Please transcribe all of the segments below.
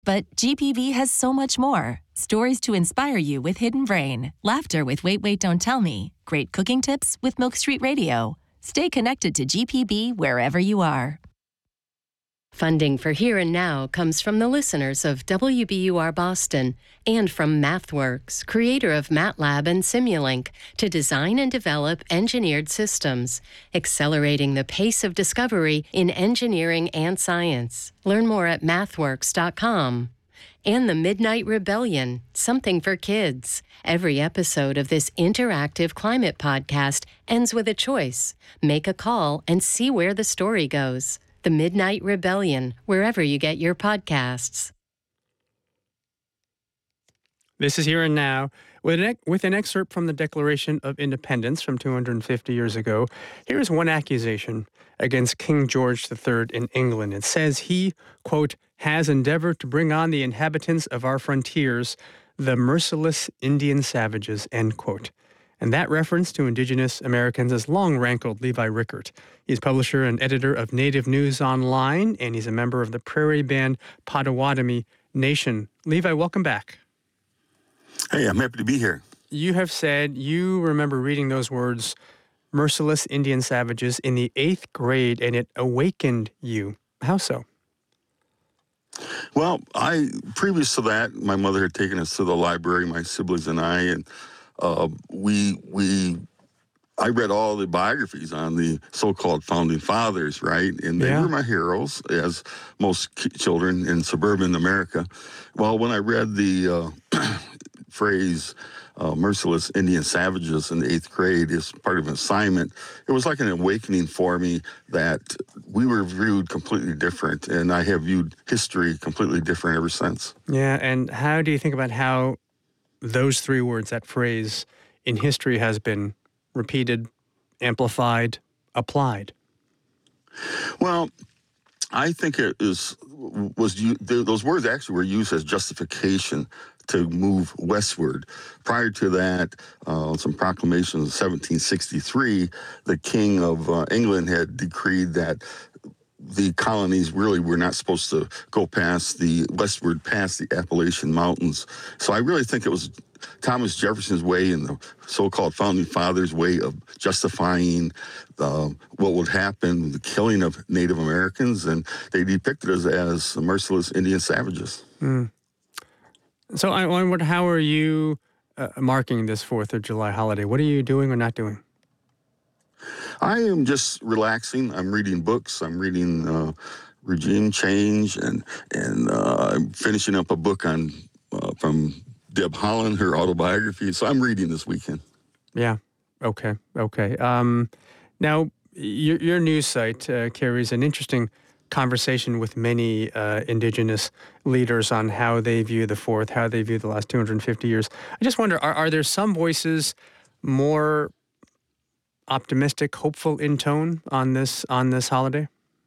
But GPB has so much more. Stories to inspire you with Hidden Brain, laughter with Wait, Wait, Don't Tell Me, great cooking tips with Milk Street Radio. Stay connected to GPB wherever you are. Funding for Here and Now comes from the listeners of WBUR Boston and from MathWorks, creator of MATLAB and Simulink, to design and develop engineered systems, accelerating the pace of discovery in engineering and science. Learn more at mathworks.com. And the Midnight Rebellion, something for kids. Every episode of this interactive climate podcast ends with a choice. Make a call and see where the story goes. The Midnight Rebellion, wherever you get your podcasts. This is Here and Now. With an excerpt from the Declaration of Independence from 250 years ago, here is one accusation against King George III in England. It says he, quote, has endeavored to bring on the inhabitants of our frontiers the merciless Indian savages, end quote. And that reference to Indigenous Americans has long rankled Levi Rickert. He's publisher and editor of Native News Online, and he's a member of the Prairie Band Potawatomi Nation. Levi, welcome back. Hey, I'm happy to be here. You have said you remember reading those words, merciless Indian savages, in the 8th grade, and it awakened you. How so? Well, previous to that, my mother had taken us to the library, my siblings and I, and I read all the biographies on the so-called founding fathers, right? And they were my heroes, as most children in suburban America. Well, when I read the phrase merciless Indian savages in the 8th grade as part of an assignment, it was like an awakening for me that we were viewed completely different, and I have viewed history completely different ever since. Yeah, and how do you think about how those three words, that phrase, in history has been repeated, amplified, applied? Well, I think those words actually were used as justification to move westward. Prior to that, some proclamations of 1763, the King of England had decreed that the colonies really were not supposed to go past the Appalachian Mountains. So I really think it was Thomas Jefferson's way and the so-called founding fathers' way of justifying what would happen, the killing of Native Americans, and they depicted us as merciless Indian savages. Mm. So I wonder, how are you marking this 4th of July holiday? What are you doing or not doing? I am just relaxing. I'm reading books. I'm reading regime change, and I'm finishing up a book on from Deb Haaland, her autobiography. So I'm reading this weekend. Yeah. Okay. Now, your news site carries an interesting conversation with many Indigenous leaders on how they view the 4th, how they view the last 250 years. I just wonder, are there some voices more optimistic, hopeful in tone on this holiday?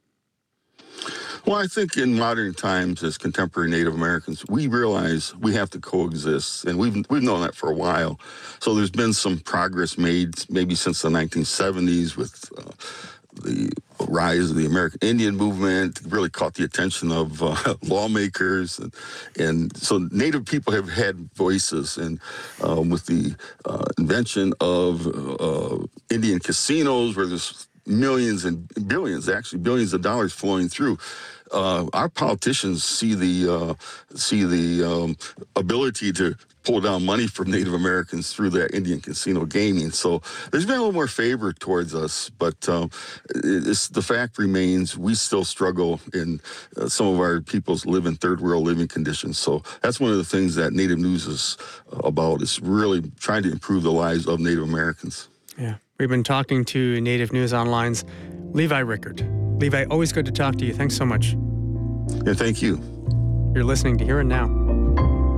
Well, I think in modern times, as contemporary Native Americans, we realize we have to coexist, and we've known that for a while. So there's been some progress made, maybe since the 1970s, with the rise of the American Indian movement. Really caught the attention of lawmakers, and so Native people have had voices. And with the invention of Indian casinos, where there's millions and billions, actually billions of dollars flowing through. Our politicians see the ability to pull down money from Native Americans through that Indian casino gaming. So there's been a little more favor towards us, but the fact remains we still struggle, and some of our peoples live in third world living conditions. So that's one of the things that Native News is about, is really trying to improve the lives of Native Americans. Yeah. We've been talking to Native News Online's Levi Rickert. Levi, always good to talk to you. Thanks so much. Yeah, thank you. You're listening to Here and Now.